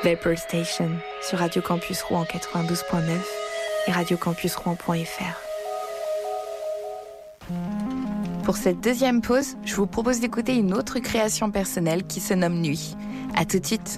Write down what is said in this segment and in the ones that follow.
Vapor Station sur Radio Campus Rouen 92.9 et radiocampusrouen.fr. Pour cette deuxième pause, je vous propose d'écouter une autre création personnelle qui se nomme Nuit. À tout de suite.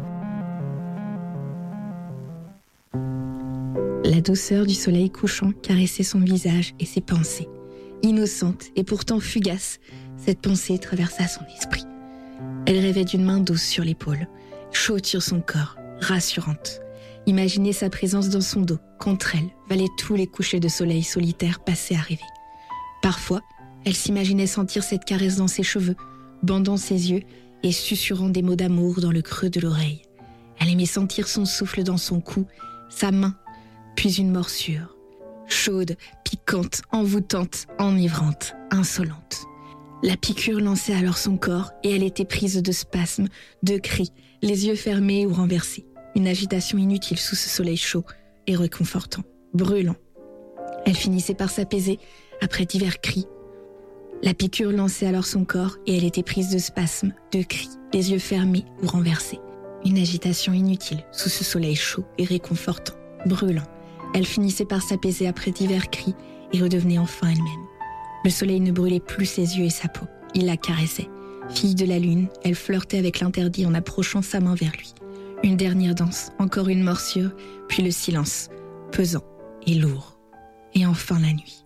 La douceur du soleil couchant caressait son visage et ses pensées. Innocente et pourtant fugace, cette pensée traversa son esprit. Elle rêvait d'une main douce sur l'épaule, chaude sur son corps, rassurante. Imaginait sa présence dans son dos, contre elle, valaient tous les couchers de soleil solitaires passés à rêver. Parfois, elle s'imaginait sentir cette caresse dans ses cheveux, bandant ses yeux et susurrant des mots d'amour dans le creux de l'oreille. Elle aimait sentir son souffle dans son cou, sa main, puis une morsure. Chaude, piquante, envoûtante, enivrante, insolente. La piqûre lançait alors son corps et elle était prise de spasmes, de cris, les yeux fermés ou renversés. Une agitation inutile sous ce soleil chaud et réconfortant, brûlant. Elle finissait par s'apaiser après divers cris. La piqûre lançait alors son corps et elle était prise de spasmes, de cris, les yeux fermés ou renversés. Une agitation inutile sous ce soleil chaud et réconfortant, brûlant. Elle finissait par s'apaiser après divers cris et redevenait enfin elle-même. Le soleil ne brûlait plus ses yeux et sa peau. Il la caressait. Fille de la lune, elle flirtait avec l'interdit en approchant sa main vers lui. Une dernière danse, encore une morsure, puis le silence, pesant et lourd. Et enfin la nuit.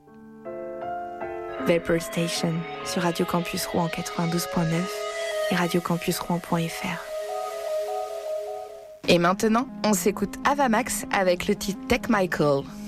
Vapor Station sur Radio Campus Rouen 92.9 et radiocampusrouen.fr. Et maintenant, on s'écoute Ava Max avec le titre Take My Call.